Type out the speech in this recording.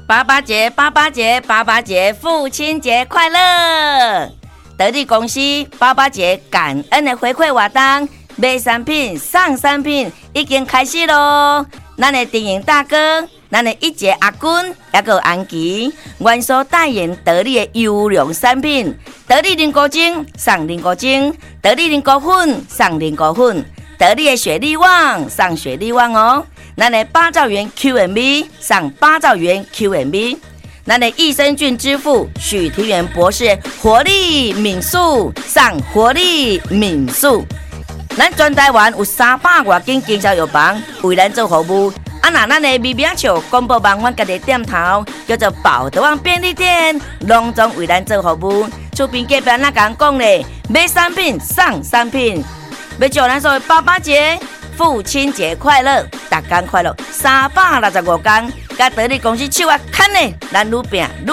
爸爸节，爸爸节，爸爸节，父亲节快乐！得力公司爸爸节感恩的回馈活动，买产品送产品已经开始咯。咱的电影大哥，咱的一节阿君，也有安琪，原所代言得力的优良产品，得力凝固精送凝固精，得力凝固粉送凝固粉，得力的雪力旺送雪力旺哦。咱的8兆元 Q&B 送8兆元 Q&B， 咱的益生菌之父许庭元博士活力敏素送活力敏素。咱全台湾有300多间经销药房为咱做服务。那咱的微名笑公布网阮家己店头叫做宝德旺便利店，隆重为咱做服务。厝边隔壁那讲讲咧，买产品送产品，要祝咱所有爸爸节、父亲节快乐，大家快乐！365天，甲得力公司手啊牵咧，咱愈拼愈